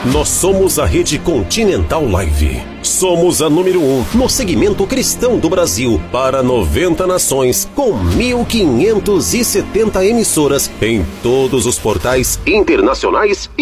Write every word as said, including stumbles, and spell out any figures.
Nós somos a Rede Continental Live. Somos a número um no segmento cristão do Brasil para noventa nações, com mil quinhentas e setenta emissoras em todos os portais internacionais e